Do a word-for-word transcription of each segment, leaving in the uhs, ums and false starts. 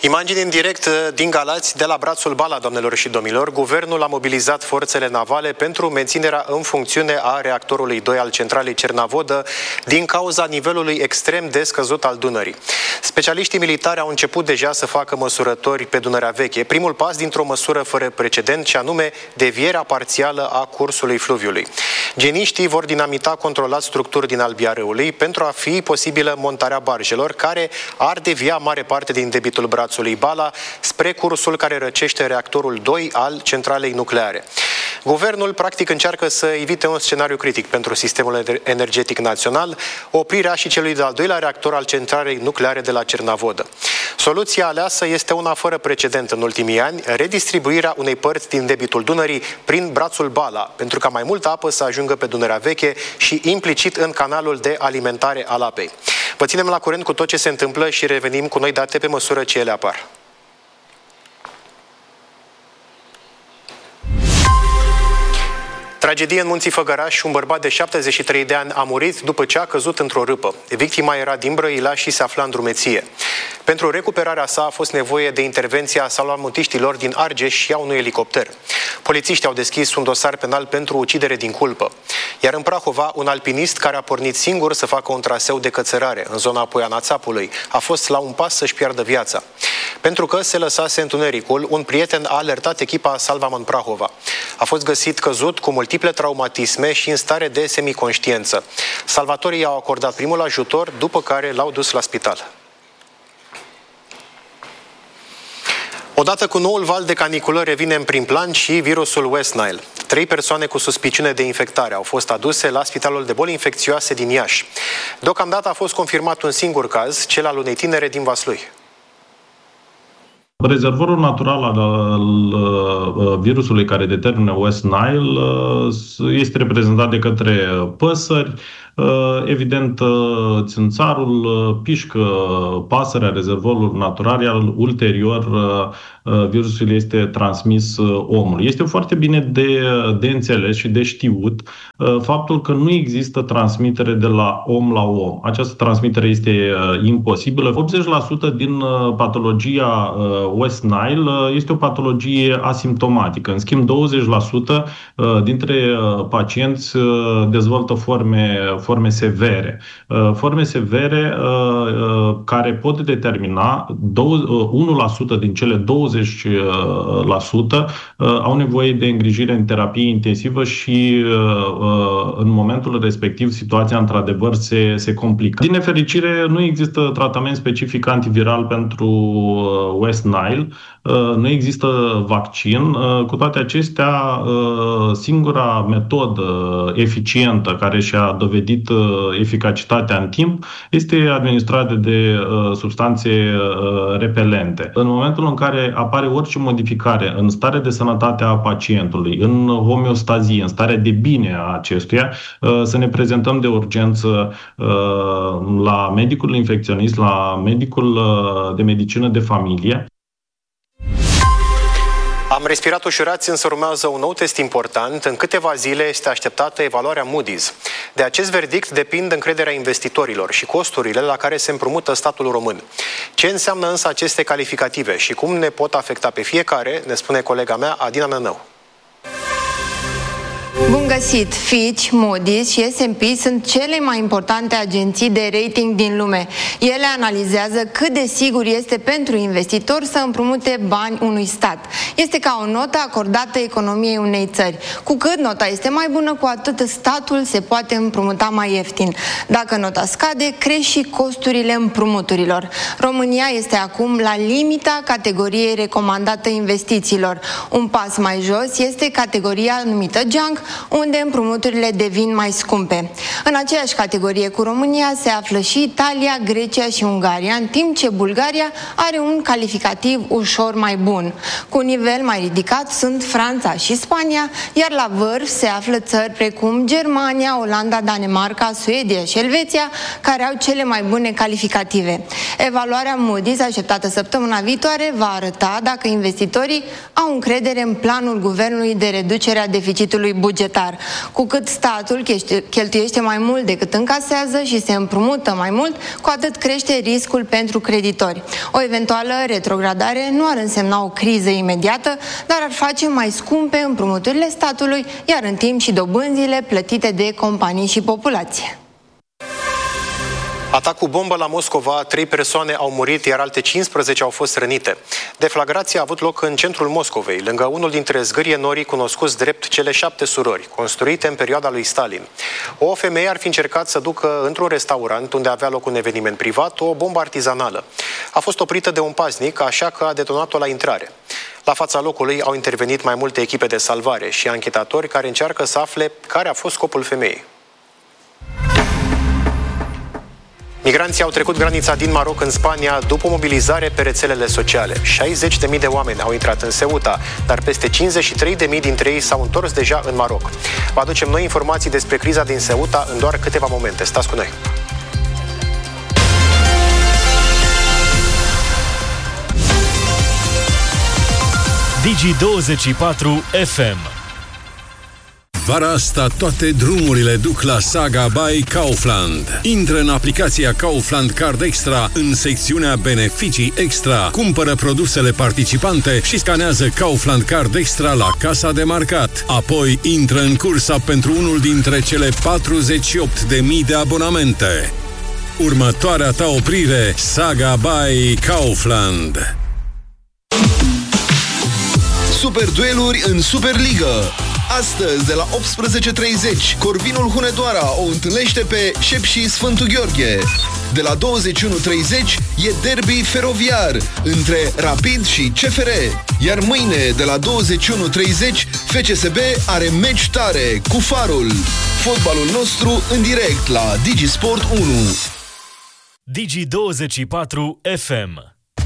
Imagini în direct din Galați, de la brațul Bala, doamnelor și domnilor. Guvernul a mobilizat forțele navale pentru menținerea în funcțiune a reactorului doi al centralei Cernavodă din cauza nivelului extrem de scăzut al Dunării. Specialiștii militari au început deja să facă măsurători pe Dunărea Veche, primul pas dintr-o măsură fără precedent, și anume devierea parțială a cursului fluviului. Geniștii vor dinamita controlat structuri din albia râului pentru a fi posibilă montarea barjelor, care ar devia mare parte din debitul brațului Bala spre cursul care răcește reactorul doi al centralei nucleare. Guvernul practic încearcă să evite un scenariu critic pentru sistemul energetic național, oprirea și celui de-al doilea reactor al centralei nucleare de la Cernavodă. Soluția aleasă este una fără precedent în ultimii ani, redistribuirea unei părți din debitul Dunării prin brațul Bala, pentru ca mai multă apă să ajungă pe Dunărea Veche și implicit în canalul de alimentare al apei. Vă ținem la curent cu tot ce se întâmplă și revenim cu noi date pe măsură ce ele apar. Tragedie în Munții Făgăraș. Un bărbat de șaptezeci și trei de ani a murit după ce a căzut într-o râpă. Victima era din Brăila și se afla în drumeție. Pentru recuperarea sa a fost nevoie de intervenția salvamentiștilor din Argeș și a unui elicopter. Polițiștii au deschis un dosar penal pentru ucidere din culpă. Iar în Prahova, un alpinist care a pornit singur să facă un traseu de cățărare în zona Poiana Țapului a fost la un pas să-și piardă viața. Pentru că se lăsase întunericul, un prieten a alertat echipa Salvament Prahova. A fost găsit căzut cu multiple traumatisme și în stare de semiconștiență. Salvatorii i-au acordat primul ajutor, după care l-au dus la spital. Odată cu noul val de caniculă revine în prim plan și virusul West Nile. Trei persoane cu suspiciune de infectare au fost aduse la Spitalul de Boli Infecțioase din Iași. Deocamdată a fost confirmat un singur caz, cel al unei tinere din Vaslui. Rezervorul natural al virusului care determină West Nile este reprezentat de către păsări. Evident, țânțarul pișcă pasărea, rezervorul natural, iar ulterior virusul este transmis omului. Este foarte bine de, de înțeles și de știut faptul că nu există transmitere de la om la om. Această transmitere este imposibilă. optzeci la sută din patologia West Nile este o patologie asimptomatică. În schimb, douăzeci la sută dintre pacienți dezvoltă forme, forme severe. Forme severe care pot determina unu la sută din cele douăzeci la sută au nevoie de îngrijire în terapie intensivă și în momentul respectiv situația într-adevăr se, se complică. Din nefericire, nu există tratament specific antiviral pentru West Nile, nu există vaccin. Cu toate acestea, singura metodă eficientă care și-a dovedit eficacitatea în timp este administrarea de substanțe repelente. În momentul în care apare orice modificare în starea de sănătate a pacientului, în homeostazie, în starea de bine a acestuia, să ne prezentăm de urgență la medicul infecționist, la medicul de medicină de familie. Am respirat ușurați, însă urmează un nou test important. În câteva zile este așteptată evaluarea Moody's. De acest verdict depind încrederea investitorilor și costurile la care se împrumută statul român. Ce înseamnă însă aceste calificative și cum ne pot afecta pe fiecare, ne spune colega mea, Adina Nănău. Bun găsit! Fitch, Moody's și S and P sunt cele mai importante agenții de rating din lume. Ele analizează cât de sigur este pentru investitor să împrumute bani unui stat. Este ca o notă acordată economiei unei țări. Cu cât nota este mai bună, cu atât statul se poate împrumuta mai ieftin. Dacă nota scade, cresc și costurile împrumuturilor. România este acum la limita categoriei recomandată investițiilor. Un pas mai jos este categoria numită Junk, unde împrumuturile devin mai scumpe. În aceeași categorie cu România se află și Italia, Grecia și Ungaria, în timp ce Bulgaria are un calificativ ușor mai bun. Cu un nivel mai ridicat sunt Franța și Spania, iar la vârf se află țări precum Germania, Olanda, Danemarca, Suedia și Elveția, care au cele mai bune calificative. Evaluarea Moody's, așteptată săptămâna viitoare, va arăta dacă investitorii au încredere în planul guvernului de reducere a deficitului bugetar. bugetar. Cu cât statul cheltuiește mai mult decât încasează și se împrumută mai mult, cu atât crește riscul pentru creditori. O eventuală retrogradare nu ar însemna o criză imediată, dar ar face mai scumpe împrumuturile statului, iar în timp și dobânzile plătite de companii și populație. Atac cu bombă la Moscova, trei persoane au murit, iar alte cincisprezece au fost rănite. Deflagrația a avut loc în centrul Moscovei, lângă unul dintre zgârienorii cunoscuți drept cele șapte surori, construite în perioada lui Stalin. O femeie ar fi încercat să ducă într-un restaurant unde avea loc un eveniment privat o bombă artizanală. A fost oprită de un paznic, așa că a detonat-o la intrare. La fața locului au intervenit mai multe echipe de salvare și anchetatori care încearcă să afle care a fost scopul femeii. Migranții au trecut granița din Maroc în Spania după mobilizare pe rețelele sociale. șaizeci de mii de oameni au intrat în Ceuta, dar peste cincizeci și trei de mii dintre ei s-au întors deja în Maroc. Vă aducem noi informații despre criza din Ceuta în doar câteva momente. Stați cu noi! Digi douăzeci și patru F M. Vara asta toate drumurile duc la Saga by Kaufland. Intră în aplicația Kaufland Card Extra în secțiunea Beneficii Extra. Cumpără produsele participante și scanează Kaufland Card Extra la casa de marcat. Apoi intră în cursa pentru unul dintre cele patruzeci și opt de mii de abonamente. Următoarea ta oprire, Saga by Kaufland. Super dueluri în Superliga. Astăzi, de la optsprezece treizeci, Corvinul Hunedoara o întâlnește pe Șepși Sfântul Gheorghe. De la douăzeci și unu treizeci e derby feroviar între Rapid și C F R. Iar mâine, de la douăzeci și unu treizeci, F C S B are meci tare cu Farul. Fotbalul nostru în direct la Digisport unu. Digi douăzeci și patru F M.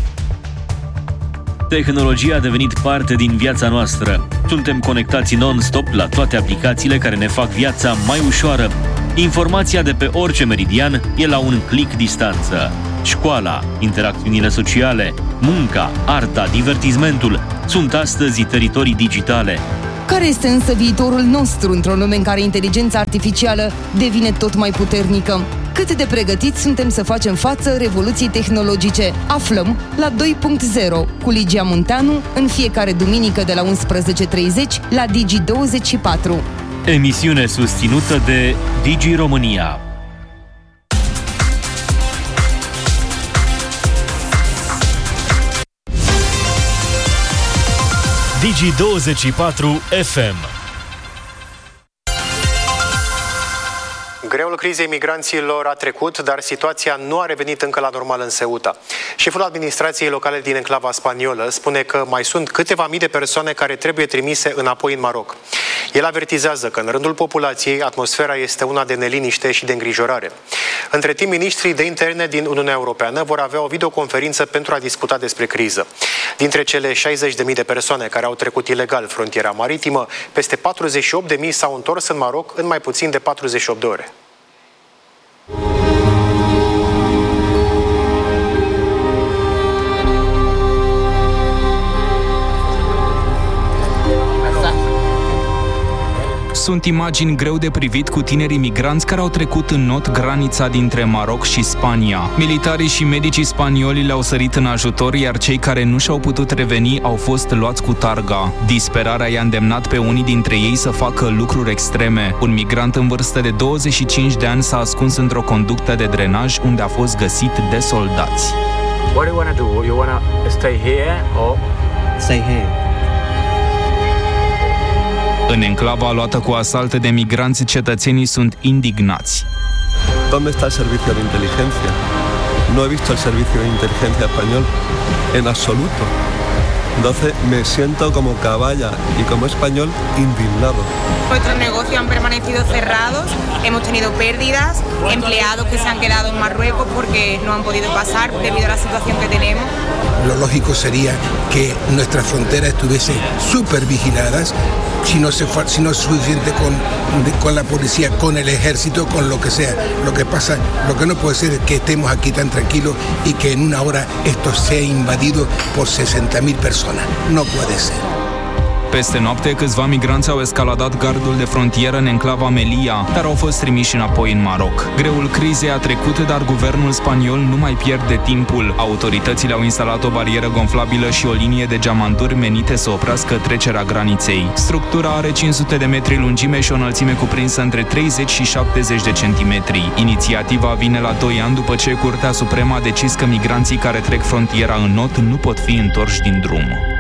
Tehnologia a devenit parte din viața noastră. Suntem conectați non-stop la toate aplicațiile care ne fac viața mai ușoară. Informația de pe orice meridian e la un click distanță. Școala, interacțiunile sociale, munca, arta, divertismentul sunt astăzi teritorii digitale. Care este însă viitorul nostru într-o lume în care inteligența artificială devine tot mai puternică? Cât de pregătiți suntem să facem față revoluției tehnologice? Aflăm la doi punct zero cu Ligia Munteanu în fiecare duminică de la unsprezece treizeci la Digi douăzeci și patru. Emisiune susținută de Digi România. Digi douăzeci și patru F M. Greul crizei migranților a trecut, dar situația nu a revenit încă la normal în Ceuta. Șeful administrației locale din enclava spaniolă spune că mai sunt câteva mii de persoane care trebuie trimise înapoi în Maroc. El avertizează că în rândul populației atmosfera este una de neliniște și de îngrijorare. Între timp, ministrii de interne din Uniunea Europeană vor avea o videoconferință pentru a discuta despre criză. Dintre cele șaizeci de mii de persoane care au trecut ilegal frontiera maritimă, peste patruzeci și opt de mii s-au întors în Maroc în mai puțin de patruzeci și opt de ore. Sunt imagini greu de privit cu tinerii migranți care au trecut în not granița dintre Maroc și Spania. Militarii și medicii spanioli le-au sărit în ajutor, iar cei care nu și-au putut reveni au fost luați cu targa. Disperarea i-a îndemnat pe unii dintre ei să facă lucruri extreme. Un migrant în vârstă de douăzeci și cinci de ani s-a ascuns într-o conductă de drenaj unde a fost găsit de soldați. What do you want to do? You want to stay here or stay here? În enclava luată cu asalt de migranți, cetățenii sunt indignați. ¿Dónde está el servicio de inteligencia? No he visto el servicio de inteligencia español en absoluto. Entonces me siento como caballa y como español indignado. Nuestros negocios han permanecido cerrados, hemos tenido pérdidas, empleados que se han quedado en Marruecos porque no han podido pasar debido a la situación que tenemos. Lo lógico sería que nuestras fronteras estuviesen súper vigiladas, si no, se, si no es suficiente con, con la policía, con el ejército, con lo que sea. Lo que pasa, lo que no puede ser es que estemos aquí tan tranquilos y que en una hora esto sea invadido por sesenta mil personas. No puede ser. Peste noapte, câțiva migranți au escaladat gardul de frontieră în enclava Melilla, dar au fost trimiși înapoi în Maroc. Greul crizei a trecut, dar guvernul spaniol nu mai pierde timpul. Autoritățile au instalat o barieră gonflabilă și o linie de geamanturi menite să oprească trecerea graniței. Structura are cinci sute de metri lungime și o înălțime cuprinsă între treizeci și șaptezeci de centimetri. Inițiativa vine la doi ani după ce Curtea Supremă a decis că migranții care trec frontiera în not nu pot fi întorși din drum.